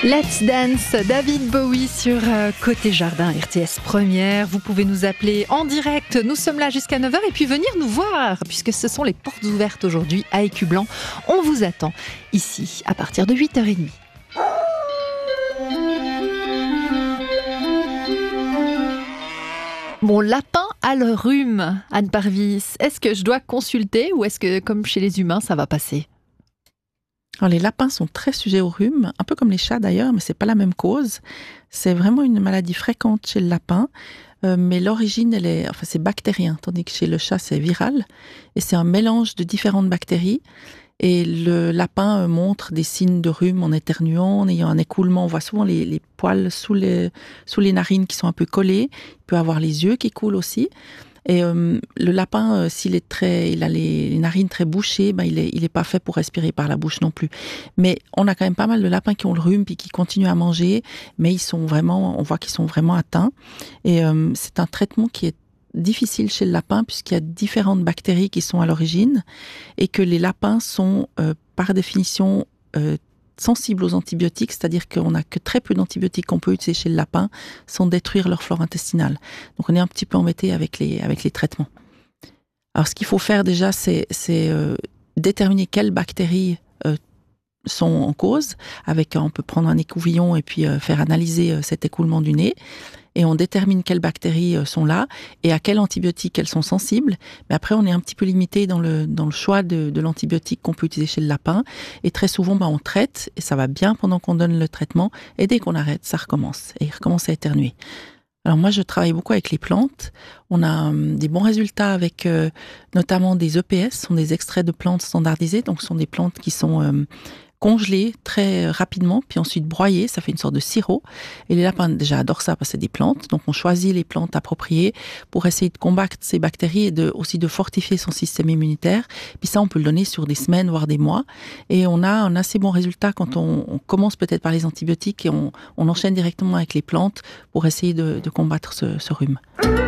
Let's Dance, David Bowie sur Côté Jardin, RTS Première. Vous pouvez nous appeler en direct, nous sommes là jusqu'à 9h et puis venir nous voir, puisque ce sont les portes ouvertes aujourd'hui à Écublanc. On vous attend ici à partir de 8h30. Mon lapin a le rhume, Anne Parvis. Est-ce que je dois consulter ou est-ce que, comme chez les humains, ça va passer ? Alors, les lapins sont très sujets au rhume, un peu comme les chats d'ailleurs, mais c'est pas la même cause. C'est vraiment une maladie fréquente chez le lapin, mais l'origine, c'est bactérien, tandis que chez le chat, c'est viral. Et c'est un mélange de différentes bactéries. Et le lapin montre des signes de rhume en éternuant, en ayant un écoulement. On voit souvent les poils sous les narines qui sont un peu collés. Il peut avoir les yeux qui coulent aussi. Et le lapin, il a les narines très bouchées, il est pas fait pour respirer par la bouche non plus. Mais on a quand même pas mal de lapins qui ont le rhume puis qui continuent à manger, mais on voit qu'ils sont vraiment atteints. Et c'est un traitement qui est difficile chez le lapin puisqu'il y a différentes bactéries qui sont à l'origine et que les lapins sont par définition sensibles aux antibiotiques, c'est-à-dire qu'on n'a que très peu d'antibiotiques qu'on peut utiliser chez le lapin sans détruire leur flore intestinale. Donc on est un petit peu embêté avec les traitements. Alors ce qu'il faut faire déjà, c'est déterminer quelles bactéries sont en cause. On peut prendre un écouvillon et puis faire analyser cet écoulement du nez. Et on détermine quelles bactéries sont là et à quel antibiotique elles sont sensibles. Mais après, on est un petit peu limité dans le choix de l'antibiotique qu'on peut utiliser chez le lapin. Et très souvent, on traite et ça va bien pendant qu'on donne le traitement. Et dès qu'on arrête, ça recommence. Et il recommence à éternuer. Alors moi, je travaille beaucoup avec les plantes. On a des bons résultats avec notamment des EPS, ce sont des extraits de plantes standardisés. Donc, ce sont des plantes qui sont congelées très rapidement, puis ensuite broyées, ça fait une sorte de sirop. Et les lapins déjà adorent ça parce que c'est des plantes. Donc on choisit les plantes appropriées pour essayer de combattre ces bactéries et aussi de fortifier son système immunitaire. Puis ça, on peut le donner sur des semaines, voire des mois. Et on a un assez bon résultat quand on commence peut-être par les antibiotiques et on enchaîne directement avec les plantes pour essayer de combattre ce rhume.